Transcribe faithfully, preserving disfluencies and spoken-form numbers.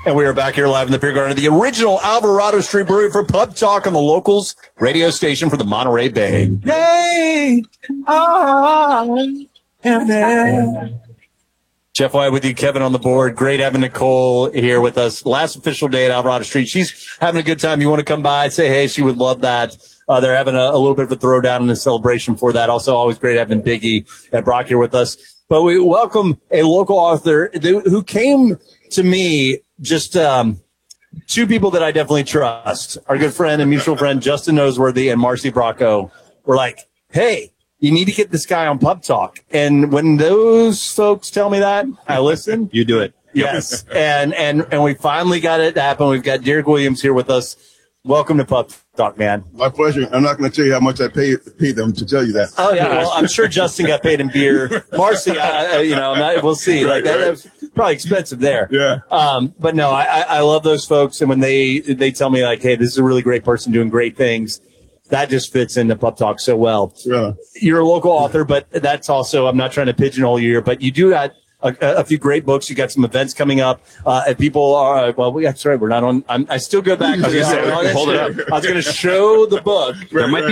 And we are back here live in the Beer Garden, the original Alvarado Street Brewery for Pub Talk on the Locals radio station for the Monterey Bay. Hey, I am there. Jeff White with you, Kevin on the board. Great having Nicole here with us. Last official day at Alvarado Street. She's having a good time. You want to come by, say hey, she would love that. Uh, they're having a, a little bit of a throwdown and a celebration for that. Also, always great having Biggie and Brock here with us. But we welcome a local author who came to me, just um, two people that I definitely trust. Our good friend and mutual friend, Justin Noseworthy and Marcy Bracco, were like, hey, you need to get this guy on Pub Talk. And when those folks tell me that, I listen. You do it. Yes. and, and, and we finally got it to happen. We've got Derek Williams here with us. Welcome to Pub Talk, man. My pleasure. I'm not going to tell you how much I paid paid them to tell you that. Oh yeah, well, I'm sure Justin got paid in beer. Marcy, uh, you know, not, we'll see. Like that, that's probably expensive there. Yeah. Um, but no, I, I love those folks, and when they they tell me like, hey, this is a really great person doing great things, that just fits into Pub Talk so well. Yeah. You're a local author, but that's also, I'm not trying to pigeonhole you here, but you do got A, a few great books. You got some events coming up, uh, and people are, well, we, that's right. We're not on, I'm, I still go back. I was Hold it up. I was going to show the book. There might be